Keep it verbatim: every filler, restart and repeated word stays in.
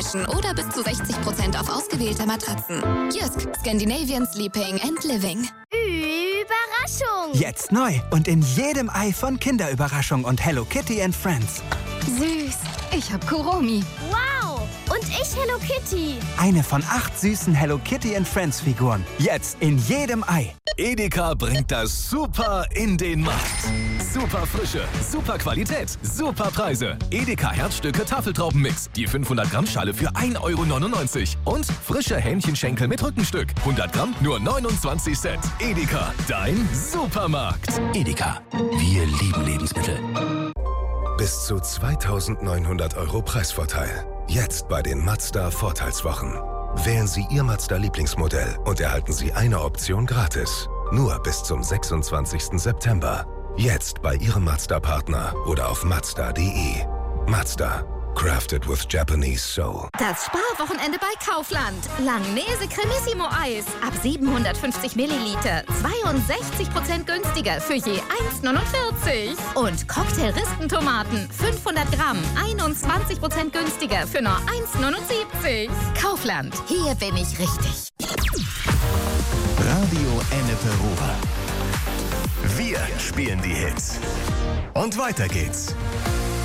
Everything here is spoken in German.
oder bis zu sechzig Prozent auf ausgewählte Matratzen. Jysk, Scandinavian Sleeping and Living. Überraschung! Jetzt neu und in jedem Ei von Kinderüberraschung und Hello Kitty and Friends. Süß. Ich hab Kuromi. Wow! Und ich Hello Kitty. Eine von acht süßen Hello Kitty and Friends Figuren. Jetzt in jedem Ei. Edeka bringt das Super in den Markt. Super Frische, super Qualität, super Preise. Edeka Herzstücke Tafeltraubenmix. Die fünfhundert Gramm Schale für ein Euro neunundneunzig. Und frische Hähnchenschenkel mit Rückenstück. hundert Gramm nur neunundzwanzig Cent. Edeka, dein Supermarkt. Edeka, wir lieben Lebensmittel. Bis zu zweitausendneunhundert Euro Preisvorteil. Jetzt bei den Mazda Vorteilswochen. Wählen Sie Ihr Mazda-Lieblingsmodell und erhalten Sie eine Option gratis. Nur bis zum sechsundzwanzigsten September. Jetzt bei Ihrem Mazda-Partner oder auf mazda punkt de. Mazda. Crafted with Japanese soul. Das Sparwochenende bei Kaufland. Langnese Cremissimo Eis. Ab siebenhundertfünfzig Milliliter. zweiundsechzig Prozent günstiger für je eins neunundvierzig. Und Cocktail-Rispentomaten. fünfhundert Gramm. einundzwanzig Prozent günstiger für nur eins neunundsiebzig. Kaufland. Hier bin ich richtig. Radio Ennepe-Ruhr. Wir spielen die Hits. Und weiter geht's.